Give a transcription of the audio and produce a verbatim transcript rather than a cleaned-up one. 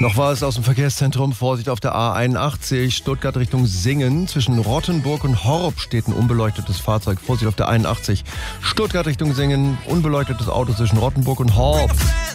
Noch war es aus dem Verkehrszentrum. Vorsicht auf der A einundachtzig, Stuttgart Richtung Singen. Zwischen Rottenburg und Horb steht ein unbeleuchtetes Fahrzeug. Vorsicht auf der einundachtzig, Stuttgart Richtung Singen. Unbeleuchtetes Auto zwischen Rottenburg und Horb.